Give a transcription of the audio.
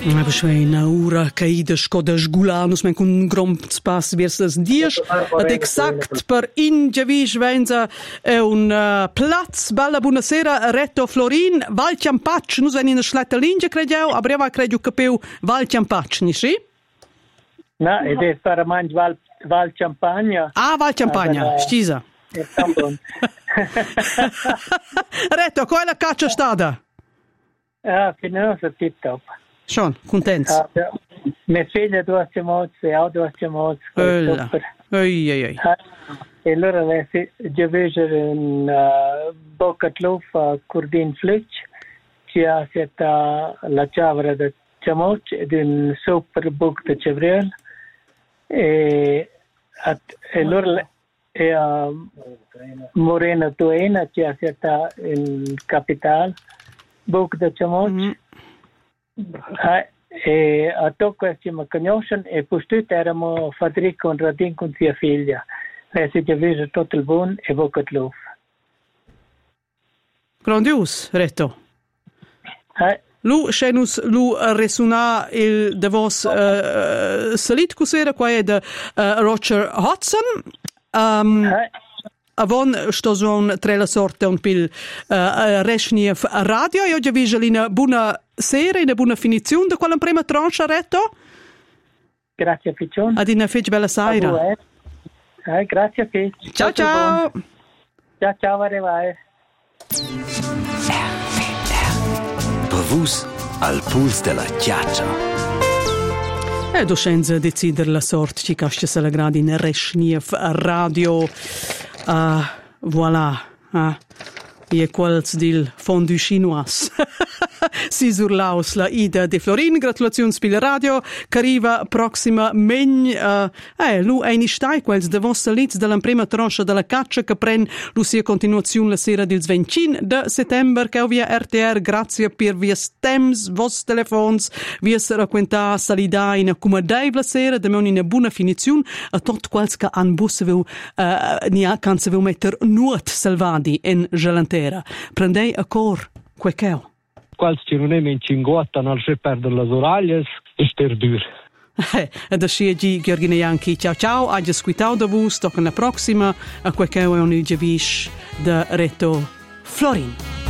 Una ora caída scoda sgulanus men con un gran spas versus dies ad exact per ingevis venza è un plaz bella buonasera Retto Florin Val Ciampacci nus ven in sletta linge crediau a breva credu capeu Val Ciampacci ni sì? No, ed è per mangiare Val Campagna. Ah, Val Campagna, stisa. Retto, qual è la caccia stata? Ah, finora tip top. Schon, contents. Mia figlia due mozze, due mozze. Oi. E allora già vedo un bocca a Curdin Flitch, che ha stata la ciavra da Ciamoc ed un super book da Cevrel. E allora Morena Tuena, che ha stata in capitale, book da Ciamoc. E a tocca ci mi conoscono e poi eravamo Federico e Radin con sua figlia. Lei si è visto tutto il buon e bocca di luce. Grandios, Retto. Lu schenus lu resuna il de vos salit cusera qua è de Roger Hodgson. Avon sto zon tre la sorte un pil Reshniev radio io già vigelina buona sera e una buona finizione da quella prima tranche Retto. Grazie Piccione. Ad una fece bella sera. Grazie Piccione. Ciao. Ciao, arrivai. Pavus al puls della chiaccia. E doscenza decidere la sorte ci cascia se la gradi in Reshniev radio. Voilà. E quals dil fondu chinois. Si surlaus la Ida de Florin, gratulazioni spil radio, cariva proxima megn, lu eini stai quels de vos salits della prima tranche della caccia che pren lu sia continuazione la sera del 25 de settembre che via RTR, grazie per via stems, vos telefons, via se racquenta salida in accomodai la sera, de in una buona finizione, a tot quels che an busseveu, nia can se veu metter nuot salvadi in gelantera. Prendei a cor, quecheu. Quals ci non è in 50 non si perdono le oraglie e per dur. E da sciegi Gheorghine Ianchi, ciao, aggia squitau da vus, tocca la prossima, a quecheu è un ugevish da Retto Florin.